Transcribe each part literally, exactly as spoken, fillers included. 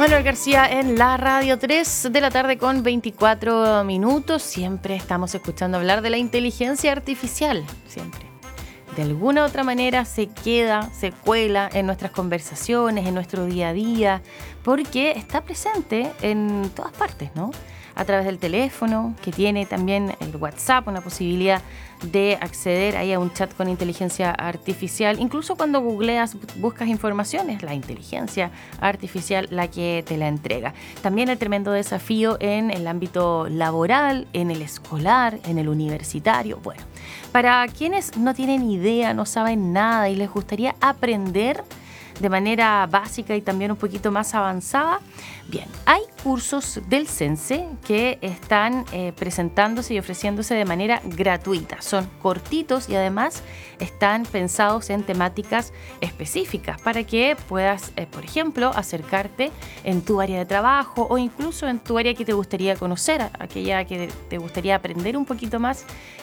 Manuel García en la Radio, tres de la tarde con veinticuatro minutos. Siempre estamos escuchando hablar de la inteligencia artificial, siempre. De alguna u otra manera se queda, se cuela en nuestras conversaciones, en nuestro día a día, porque está presente en todas partes, ¿no? A través del teléfono, que tiene también el WhatsApp, una posibilidad de acceder ahí a un chat con inteligencia artificial. Incluso cuando googleas, buscas informaciones, la inteligencia artificial la que te la entrega. También el tremendo desafío en el ámbito laboral, en el escolar, en el universitario. Bueno, para quienes no tienen idea, no saben nada y les gustaría aprender de manera básica y también un poquito más avanzada, bien, hay cursos del Sense que están eh, presentándose y ofreciéndose de manera gratuita. Son cortitos y además están pensados en temáticas específicas para que puedas, eh, por ejemplo, acercarte en tu área de trabajo o incluso en tu área que te gustaría conocer, aquella que te gustaría aprender un poquito más.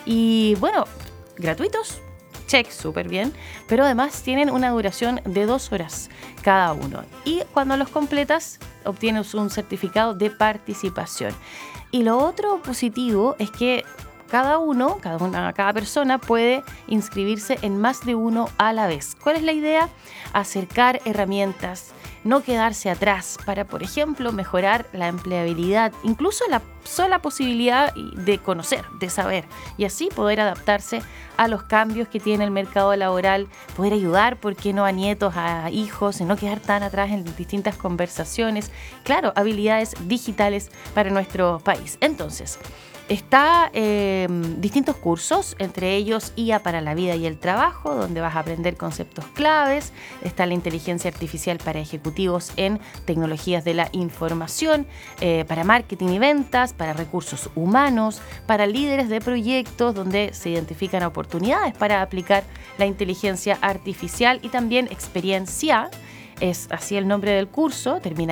Y bueno, gratuitos. Check, súper bien, pero además tienen una duración de dos horas cada uno y cuando los completas obtienes un certificado de participación. Y lo otro positivo es que cada uno, cada una, cada persona puede inscribirse en más de uno a la vez. ¿Cuál es la idea? Acercar herramientas, no quedarse atrás para, por ejemplo, mejorar la empleabilidad, incluso la sola posibilidad de conocer, de saber, y así poder adaptarse a los cambios que tiene el mercado laboral, poder ayudar, ¿por qué no?, a nietos, a hijos, y no quedar tan atrás en distintas conversaciones. Claro, habilidades digitales para nuestro país. Entonces, Está eh, distintos cursos, entre ellos I A para la vida y el trabajo, donde vas a aprender conceptos claves. Está la inteligencia artificial para ejecutivos en tecnologías de la información, eh, para marketing y ventas, para recursos humanos, para líderes de proyectos, donde se identifican oportunidades para aplicar la inteligencia artificial y también experiencia. Es así el nombre del curso, termina